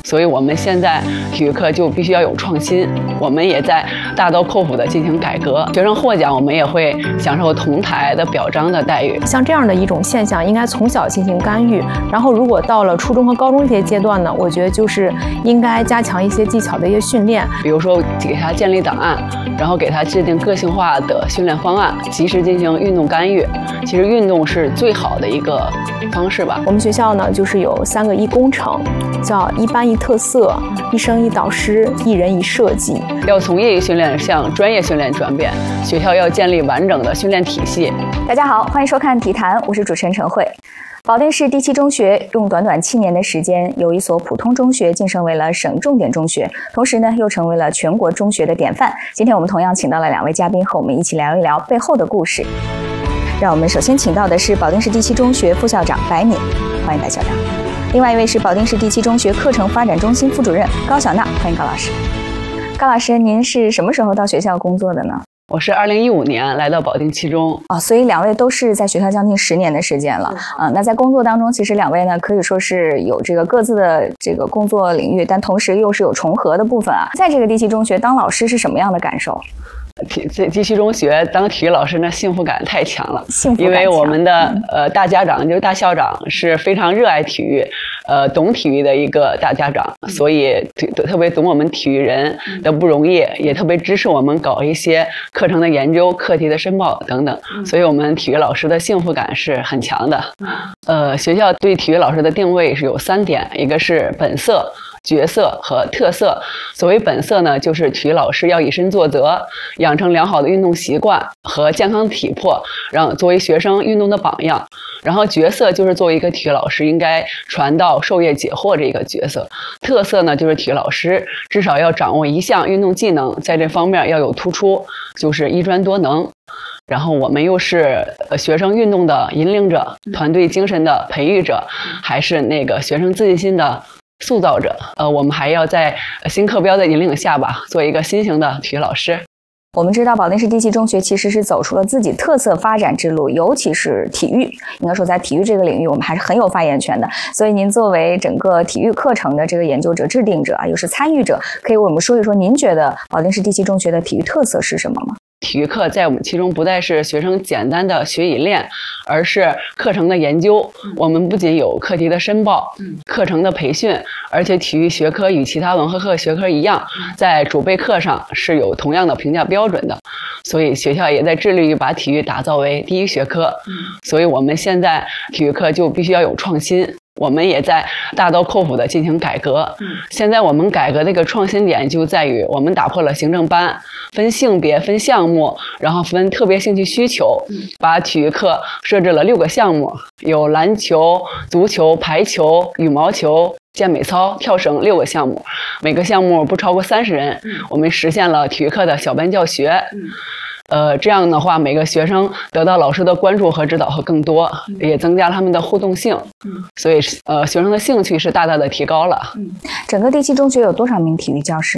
所以我们现在体育课就必须要有创新，我们也在大刀阔斧地进行改革。学生获奖，我们也会享受同台的表彰的待遇。 像这样的一种现象，应该从小进行干预。然后，如果到了初中和高中这些阶段呢，我觉得就是应该加强一些技巧的一些训练， 比如说给他建立档案，然后给他制定个性化的训练方案，及时进行运动干预。其实运动是最好的一个方式吧。 我们学校呢，就是有3个1工程，叫1班1特色、1生1导师、1人1设计。 要从业余训练向专业训练转变，学校要建立完整的训练体系。 大家好，欢迎收看体坛，我是主持人陈慧。保定市第7中学用短短7年的时间，由一所普通中学晋升为了省重点中学，同时呢，又成为了全国中学的典范。今天我们同样请到了2位嘉宾，和我们一起聊一聊背后的故事。让我们首先请到的是保定市第7中学副校长白敏，欢迎白校长。另外一位是保定市第7中学课程发展中心副主任高小娜，欢迎高老师。高老师，您是什么时候到学校工作的呢？ 我是2015年来到保定7中所以2位都是在学校将近10年的时间了那在工作当中，其实2位呢可以说是有这个各自的这个工作领域，但同时又是有重合的部分啊。在这个第7中学当老师是什么样的感受？ 第7中学当体育老师呢，幸福感太强了。 幸福感强， 因为我们的大家长就是大校长是非常热爱体育，懂体育的一个大家长，所以特别懂我们体育人的不容易，也特别支持我们搞一些课程的研究、课题的申报等等。所以我们体育老师的幸福感是很强的。学校对体育老师的定位是有3点，一个是本色、角色和特色。所谓本色呢，就是体育老师要以身作则，养成良好的运动习惯和健康体魄，让作为学生运动的榜样。然后角色就是作为一个体育老师应该传道授业解惑这一个角色。特色呢，就是体育老师至少要掌握1项运动技能，在这方面要有突出，就是一专多能。然后我们又是学生运动的引领者，团队精神的培育者，还是那个学生自信心的塑造者。我们还要在新课标的引领下吧，做一个新型的体育老师。 我们知道保定市第7中学其实是走出了自己特色发展之路，尤其是体育，应该说在体育这个领域我们还是很有发言权的。所以您作为整个体育课程的这个研究者、制定者又是参与者，可以为我们说一说您觉得保定市第7中学的体育特色是什么吗？ 体育课在我们7中不再是学生简单的学以练，而是课程的研究。我们不仅有课题的申报、课程的培训，而且体育学科与其他文化课学科一样，在主备课上是有同样的评价标准的。所以学校也在致力于把体育打造为第1学科。所以我们现在体育课就必须要有创新。我们也在大刀阔斧地进行改革。现在我们改革的一个创新点就在于，我们打破了行政班，分性别、分项目，然后分特别兴趣需求，把体育课设置了6个项目，有篮球、足球、排球、羽毛球、健美操、跳绳6个项目，每个项目不超过30人。我们实现了体育课的小班教学。这样的话，每个学生得到老师的关注和指导会更多，也增加了他们的互动性。所以学生的兴趣是大大的提高了。 整个第7中学有多少名体育教师？